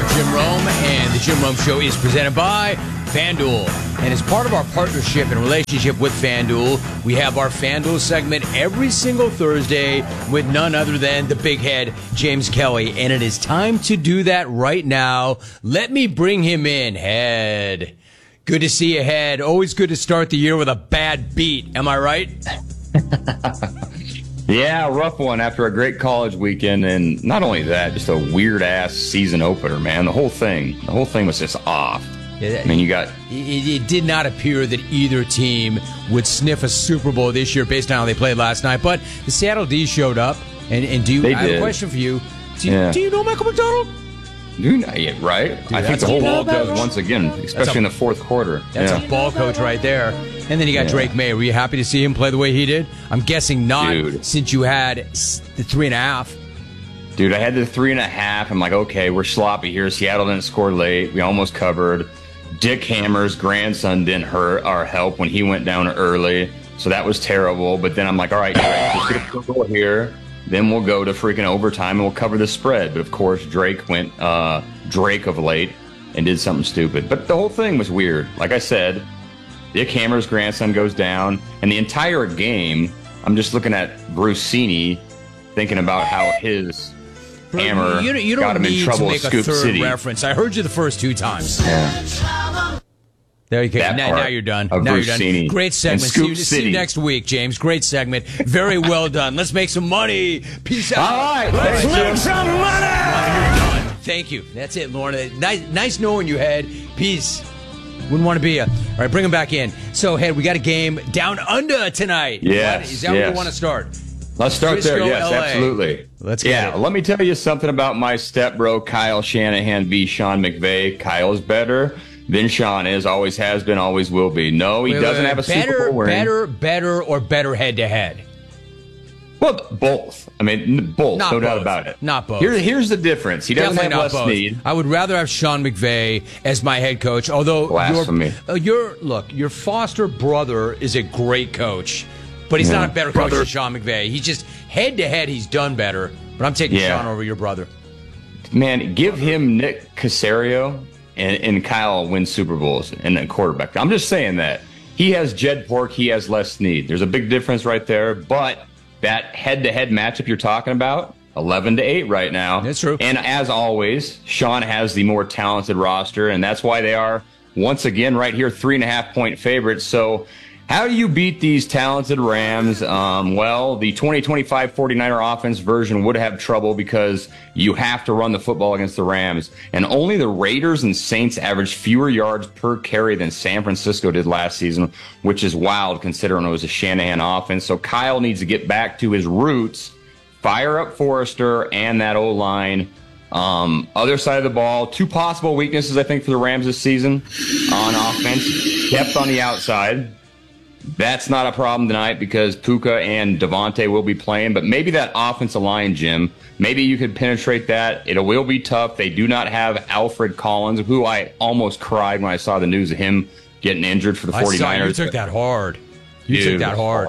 Jim Rome, and the Jim Rome Show is presented by FanDuel. And as part of our partnership and relationship with FanDuel, we have our FanDuel segment every single Thursday with none other than the big head, James Kelly. And it is time to do that right now. Let me bring him in. Head. Good to see you, Head. Always good to start the year with a bad beat. Am I right? Yeah, rough one after a great college weekend, and not only that, just a weird-ass season opener, man. The whole thing was just off. Yeah, I mean, you got... It did not appear that either team would sniff a Super Bowl this year based on how they played last night, but the Seattle D showed up, and I have a question for you. Do you know Michael McDonald? Yeah, right? Dude, I think the whole world does once again, especially in the fourth quarter. That's a ball coach right there. And then you got Drake May. Were you happy to see him play the way he did? I'm guessing not, since you had the 3.5. Dude, I had the 3.5. I'm like, okay, we're sloppy here. Seattle didn't score late. We almost covered. Dick Hammer's grandson didn't help when he went down early. So that was terrible. But then I'm like, all right, Drake, let's get a goal here. Then we'll go to freaking overtime and we'll cover the spread. But of course, Drake went Drake of late and did something stupid. But the whole thing was weird. Like I said, Dick Hammer's grandson goes down, and the entire game, I'm just looking at Brucini, thinking about how his hammer got him in trouble at Scoop City. Reference. I heard you the first 2 times. Yeah. There you go. Now you're done. Now you're done. Great segment. See you next week, James. Great segment. Very well done. Let's make some money. Peace out. All right. Let's make some money. Thank you. That's it, Lorna. Nice knowing you, Head. Peace. Wouldn't want to be you. All right, bring him back in. So, Head, we got a game down under tonight. Yes. Is that where you want to start? Let's start Frisco, there. Yes, LA. absolutely. Let's get it. Let me tell you something about my stepbro, Kyle Shanahan v. Sean McVay. Kyle's better than Sean is, always has been, always will be. No, he doesn't have a Super Bowl ring. Better head-to-head? Well, both. I mean, both. Not no both. Doubt about it. Not both. Here's the difference. He doesn't Definitely have not Les Snead. I would rather have Sean McVay as my head coach, although your foster brother is a great coach, but he's not a better coach than Sean McVay. He's just head-to-head, he's done better, but I'm taking Sean over your brother. Man, give him Nick Caserio, and Kyle wins Super Bowls and then quarterback. I'm just saying that. He has Jed Pork, he has Les Snead. There's a big difference right there, but that head-to-head matchup you're talking about, 11-8 right now. That's true. And as always, Sean has the more talented roster, and that's why they are, once again, right here, 3.5-point favorites. So how do you beat these talented Rams? Well, the 2025 49er offense version would have trouble because you have to run the football against the Rams. And only the Raiders and Saints averaged fewer yards per carry than San Francisco did last season, which is wild considering it was a Shanahan offense. So Kyle needs to get back to his roots, fire up Forrester and that O-line. Other side of the ball, 2 possible weaknesses, I think, for the Rams this season on offense. Depth on the outside. That's not a problem tonight because Puka and Devontae will be playing, but maybe that offensive line, Jim, maybe you could penetrate that. It will be tough. They do not have Alfred Collins, who I almost cried when I saw the news of him getting injured for the 49ers. You took that hard. You took that hard.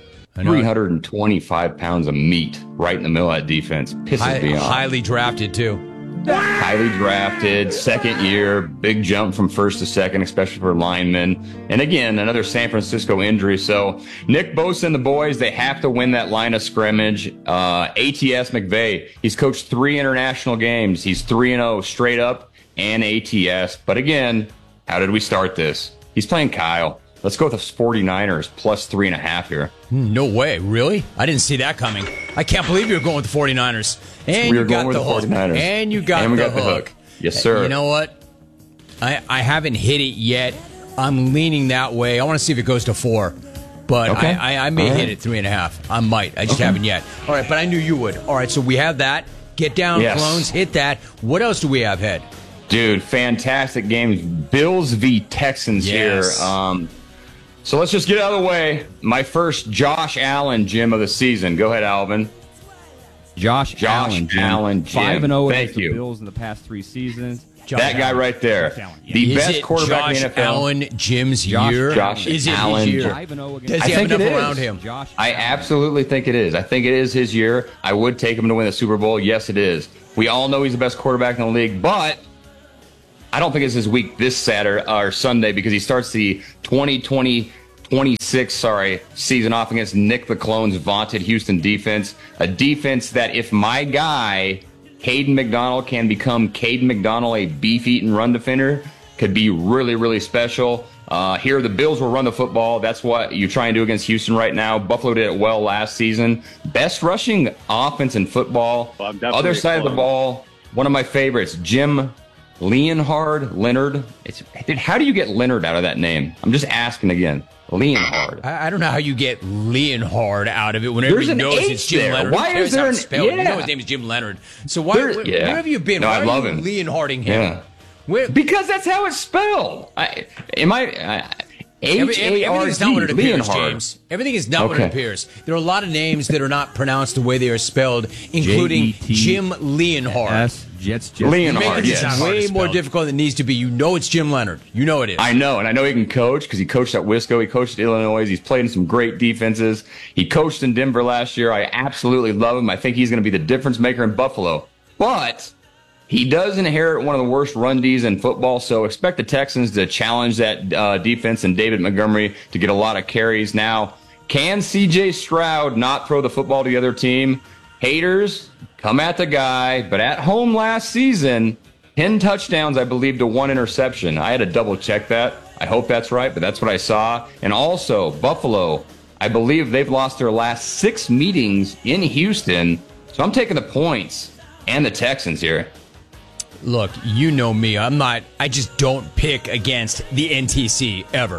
325 pounds of meat right in the middle of that defense. Pisses me off. Highly drafted, too. Highly drafted, second year, big jump from first to second, especially for linemen. And again, another San Francisco injury. So Nick Bosa and the boys, they have to win that line of scrimmage. ATS McVay, he's coached 3 international games. He's 3-0 straight up and ATS. But again, how did we start this? He's playing Kyle. Let's go with the 49ers plus 3.5 here. No way. Really? I didn't see that coming. I can't believe you're going with the 49ers. And we were going with the 49ers. And you got the hook. Yes, sir. You know what? I haven't hit it yet. I'm leaning that way. I want to see if it goes to 4. But I may hit it 3.5. I might. I just haven't yet. All right, but I knew you would. All right, so we have that. Get down, clones. Hit that. What else do we have, Head? Dude, fantastic games. Bills v. Texans here. So let's just get out of the way. My first Josh Allen Jim of the season. Go ahead, Alvin. Josh Allen, Jim. 5-0 against the you. Bills in the past 3 seasons. That guy right there. The best quarterback in the NFL. Josh Allen Jim's year? Josh Allen. Does he have enough around him? I absolutely think it is. I think it is his year. I would take him to win the Super Bowl. Yes, it is. We all know he's the best quarterback in the league, but I don't think it's his week this Saturday or Sunday because he starts the 2026 season off against Nick the Clone's vaunted Houston defense. A defense that if my guy, Caden McDonald, can become Caden McDonald, a beef-eating run defender, could be really, really special. Here, the Bills will run the football. That's what you're trying to do against Houston right now. Buffalo did it well last season. Best rushing offense in football. Other side of the ball, one of my favorites, Jim Leonhard. How do you get Leonard out of that name? I'm just asking again. Leonhard. I don't know how you get Leonhard out of it when everybody knows it's Jim Leonard. Why is there You know his name is Jim Leonard. So where have you been? No, why I love him. Leonharding him? Yeah. Because that's how it's spelled. Everything's not what it appears, James. Everything is not what it appears. There are a lot of names that are not pronounced the way they are spelled, including Jim Leonhard. Leonhard, it's way more difficult than it needs to be. You know it's Jim Leonard. You know it is. I know, and I know he can coach because he coached at Wisco. He coached at Illinois. He's played in some great defenses. He coached in Denver last year. I absolutely love him. I think he's going to be the difference maker in Buffalo. But he does inherit one of the worst run Ds in football, so expect the Texans to challenge that defense and David Montgomery to get a lot of carries. Now, can C.J. Stroud not throw the football to the other team? Haters, come at the guy. But at home last season, 10 touchdowns, I believe, to 1 interception. I had to double-check that. I hope that's right, but that's what I saw. And also, Buffalo, I believe they've lost their last 6 meetings in Houston. So I'm taking the points and the Texans here. Look, you know me. I just don't pick against the NTC ever.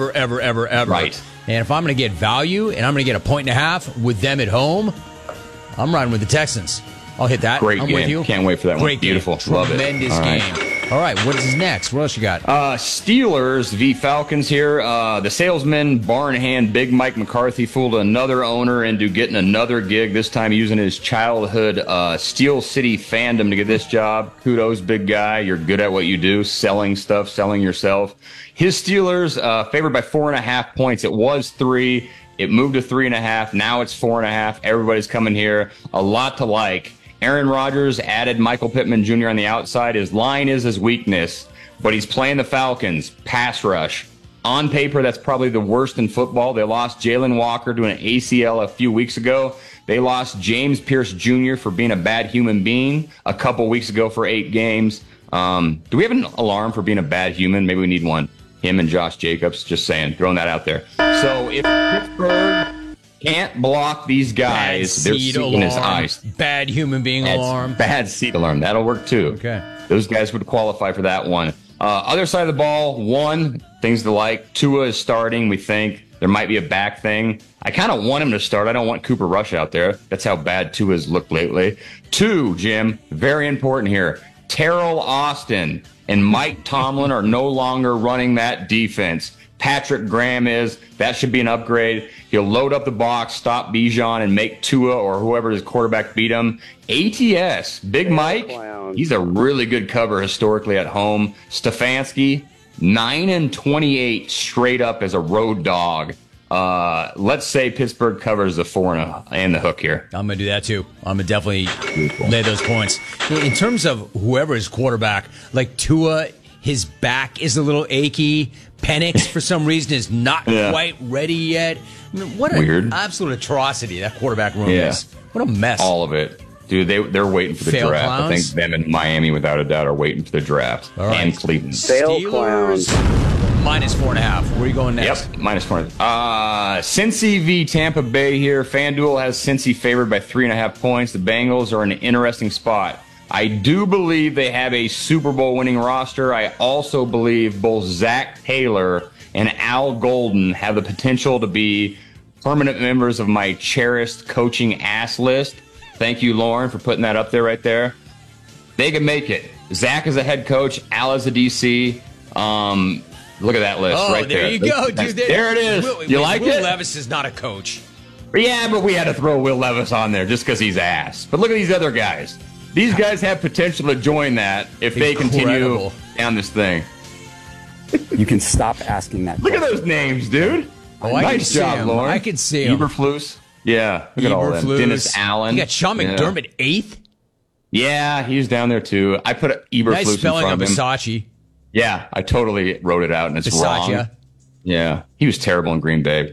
Right. And if I'm going to get value and I'm going to get a 1.5 with them at home, I'm riding with the Texans. I'll hit that. Great I'm game. with you. Can't wait for that Great one. Beautiful. Game. Love it. Tremendous game. All right, what is next? What else you got? Steelers v. Falcons here. The salesman, barn hand, Big Mike McCarthy fooled another owner into getting another gig, this time using his childhood Steel City fandom to get this job. Kudos, big guy. You're good at what you do, selling stuff, selling yourself. His Steelers favored by 4.5 points. It was 3. It moved to 3.5. Now it's 4.5. Everybody's coming here. A lot to like. Aaron Rodgers added Michael Pittman Jr. on the outside. His line is his weakness, but he's playing the Falcons. Pass rush. On paper, that's probably the worst in football. They lost Jalen Walker to an ACL a few weeks ago. They lost James Pierce Jr. for being a bad human being a couple weeks ago for 8 games. Do we have an alarm for being a bad human? Maybe we need one. Him and Josh Jacobs, just saying, throwing that out there. So if Pittsburgh can't block these guys, they're seeing his eyes. Bad human being alarm. Bad seed alarm. That'll work too. Okay. Those guys would qualify for that one. Other side of the ball, 1, things to like. Tua is starting. We think there might be a back thing. I kind of want him to start. I don't want Cooper Rush out there. That's how bad Tua's looked lately. 2, Jim, very important here. Terrell Austin and Mike Tomlin are no longer running that defense. Patrick Graham is. That should be an upgrade. He'll load up the box, stop Bijan, and make Tua or whoever his quarterback beat him. ATS, Big Mike, he's a really good cover historically at home. Stefanski, 9-28 straight up as a road dog. Let's say Pittsburgh covers the 4 and the hook here. I'm going to do that too. I'm going to definitely lay those points. In terms of whoever is quarterback, like Tua, his back is a little achy. Penix, for some reason, is not quite ready yet. I mean, what an absolute atrocity that quarterback room is. What a mess. All of it. Dude, they're waiting for the draft. Clowns? I think them and Miami, without a doubt, are waiting for the draft. All right. And Cleveland. Steelers, -4.5. Where are you going next? Yep, -4. Cincy v. Tampa Bay here. FanDuel has Cincy favored by 3.5 points. The Bengals are in an interesting spot. I do believe they have a Super Bowl winning roster. I also believe both Zach Taylor and Al Golden have the potential to be permanent members of my cherished coaching ass list. Thank you, Lauren, for putting that up there right there. They can make it. Zach is a head coach. Al is a DC. Look at that list right there. There you go, dude. There it is. You like it? Will Levis is not a coach. Yeah, but we had to throw Will Levis on there just because he's ass. But look at these other guys. These guys have potential to join that if they continue down this thing. You can stop asking that. Look at those names, dude. Nice job, Lauren. I can see him. Eberflus. Yeah, look at all of them. Dennis Allen. You got Sean McDermott 8th? Yeah, he's down there too. I put Eberflus nice spelling in front of him. Versace. Yeah, I totally wrote it out, and it's Bisaccia. wrong. Yeah, he was terrible in Green Bay.